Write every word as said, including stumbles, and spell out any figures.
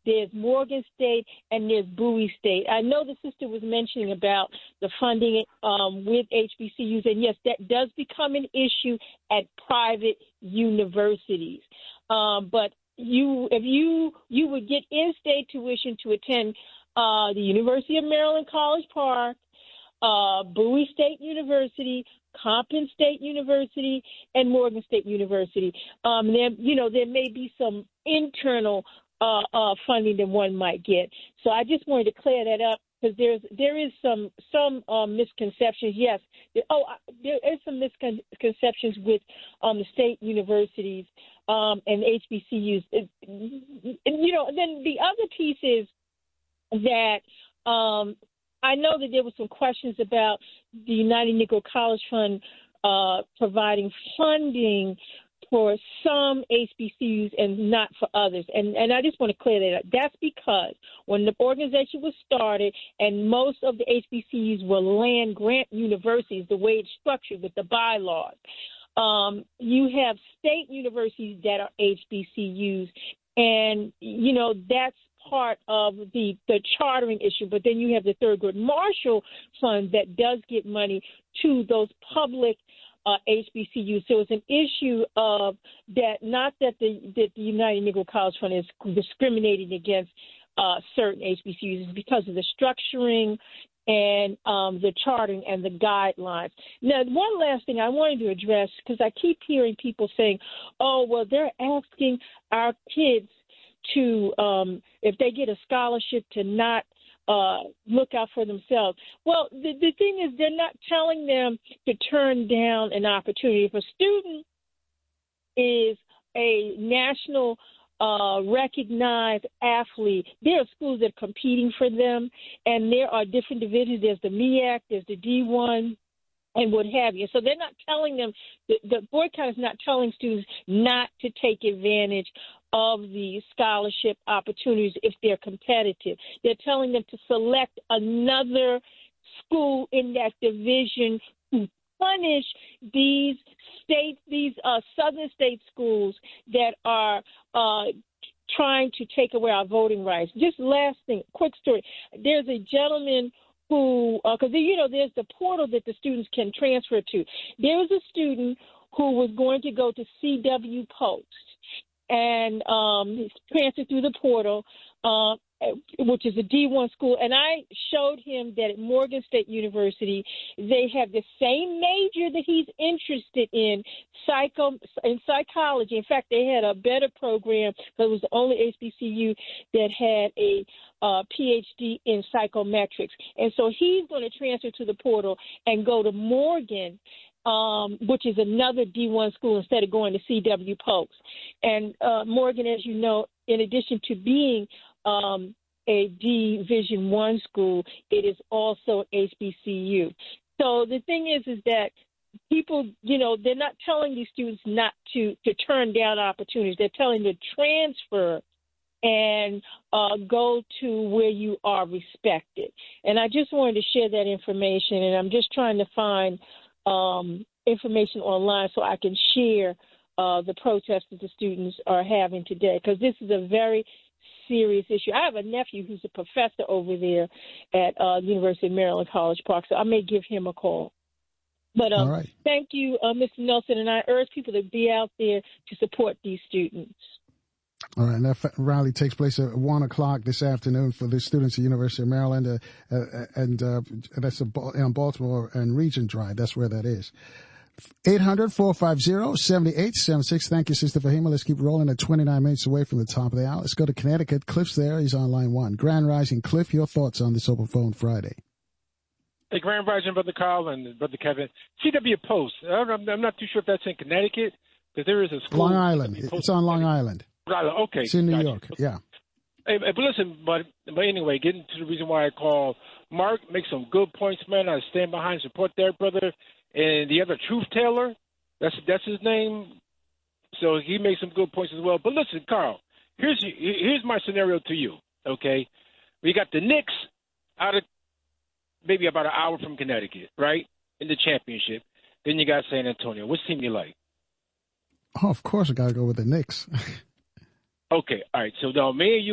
there's Morgan State, and there's Bowie State. I know the sister was mentioning about the funding um, with H B C Us, and yes, that does become an issue at private universities. Um, but you, if you you would get in-state tuition to attend uh, the University of Maryland College Park, uh, Bowie State University, Compton State University, and Morgan State University. Um, there, you know, there may be some internal uh, uh, funding that one might get. So I just wanted to clear that up because there's there is some some um, misconceptions. Yes, oh, there is some misconceptions with um, the state universities um, and H B C Us. It, you know, then the other piece is that. Um, I know that there were some questions about the United Negro College Fund uh, providing funding for some H B C Us and not for others. And, and I just want to clear that up. That's because when the organization was started and most of the H B C Us were land-grant universities, the way it's structured with the bylaws, um, you have state universities that are H B C Us. And, you know, that's part of the, the chartering issue. But then you have the Thurgood Marshall Fund that does get money to those public uh, H B C Us. So it's an issue of that, not that the, that the United Negro College Fund is discriminating against uh, certain H B C Us. It's because of the structuring and um, the charting and the guidelines. Now, one last thing I wanted to address, because I keep hearing people saying, oh, well, they're asking our kids to, um, if they get a scholarship, to not uh, look out for themselves. Well, the, the thing is, they're not telling them to turn down an opportunity. If a student is a national uh, recognized athlete, there are schools that are competing for them, and there are different divisions. There's the M E A C, there's the D one, and what have you. So they're not telling them, the, the boycott is not telling students not to take advantage of the scholarship opportunities if they're competitive. They're telling them to select another school in that division to punish these state, these uh, southern state schools that are uh, trying to take away our voting rights. Just last thing, quick story. There's a gentleman who, because, uh, you know, there's the portal that the students can transfer to. There was a student who was going to go to C W Post and um, transfer through the portal, uh, which is a D one school. And I showed him that at Morgan State University, they have the same major that he's interested in, psycho, in psychology. In fact, they had a better program because it was the only H B C U that had a uh, P H D in psychometrics. And so he's going to transfer to the portal and go to Morgan, Um, which is another D one school, instead of going to C W Post. And uh, Morgan, as you know, in addition to being um, a Division One school, it is also H B C U. So the thing is, is that people, you know, they're not telling these students not to, to turn down opportunities. They're telling them to transfer and uh, go to where you are respected. And I just wanted to share that information, and I'm just trying to find Um, information online so I can share uh, the protests that the students are having today, because this is a very serious issue. I have a nephew who's a professor over there at uh, University of Maryland College Park, so I may give him a call. But um, All right. Thank you, uh, Mister Nelson, and I urge people to be out there to support these students. All right, and that rally takes place at one o'clock this afternoon for the students at the University of Maryland, uh, uh, and uh, that's a, on Baltimore and Regent Drive. That's where that is. eight hundred, four five zero, seven eight seven six. Thank you, Sister Fahima. Let's keep rolling at twenty-nine minutes away from the top of the hour. Let's go to Connecticut. Cliff's there. He's on line one. Grand Rising. Cliff, your thoughts on this Open Phone Friday? Hey, Grand Rising, Brother Carl and Brother Kevin. C W Post. I'm, I'm not too sure if that's in Connecticut, because there is a school. Long Island. It's on Long Island. Okay. It's in New gotcha. York, yeah. Hey, but listen, but but anyway, getting to the reason why I call Mark, make some good points, man. I stand behind, support that brother, and the other Truth Taylor, that's that's his name. So he made some good points as well. But listen, Carl, here's here's my scenario to you. Okay, we got the Knicks out of maybe about an hour from Connecticut, right, in the championship. Then you got San Antonio. Which team you like? Oh, of course I got to go with the Knicks. Okay, all right. So now me and you